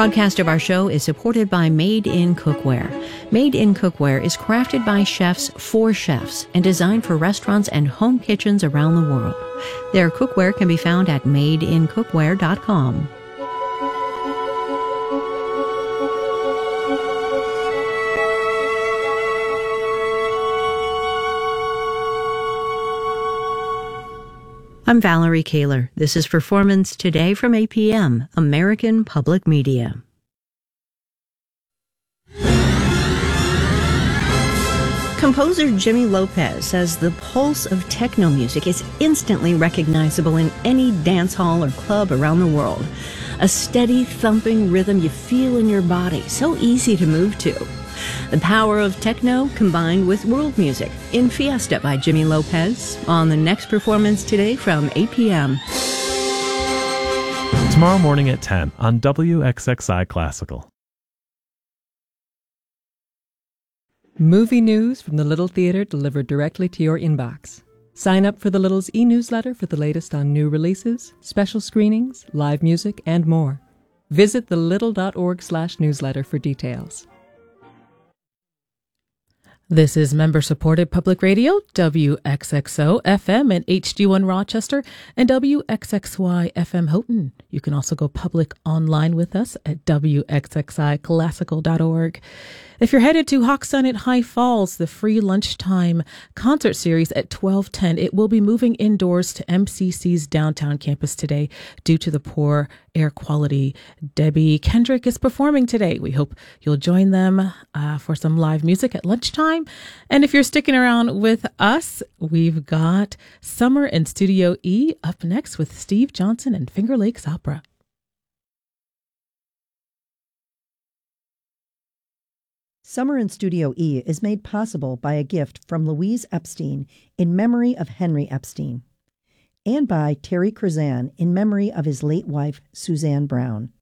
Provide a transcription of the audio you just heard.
Broadcast of our show is supported by Made in Cookware. Made in Cookware is crafted by chefs for chefs and designed for restaurants and home kitchens around the world. Their cookware can be found at madeincookware.com. I'm Valerie Kaler. This is Performance Today from APM, American Public Media. Composer Jimmy Lopez says the pulse of techno music is instantly recognizable in any dance hall or club around the world. A steady, thumping rhythm you feel in your body, so easy to move to. The power of techno combined with world music in Fiesta by Jimmy Lopez on the next Performance Today from APM. Tomorrow morning at 10 on WXXI Classical. Movie news from the Little Theatre delivered directly to your inbox. Sign up for the Little's e-newsletter for the latest on new releases, special screenings, live music, and more. Visit thelittle.org/newsletter for details. This is member-supported public radio, WXXO FM and HD1 Rochester and WXXY FM Houghton. You can also go public online with us at WXXIClassical.org. If you're headed to Hawksun at High Falls, the free lunchtime concert series at 12:10, it will be moving indoors to MCC's downtown campus today due to the poor air quality. Debbie Kendrick is performing today. We hope you'll join them for some live music at lunchtime. And if you're sticking around with us, we've got Summer in Studio E up next with Steve Johnson and Finger Lakes Opera. Summer in Studio E is made possible by a gift from Louise Epstein in memory of Henry Epstein, and by Terry Curzan in memory of his late wife, Suzanne Brown.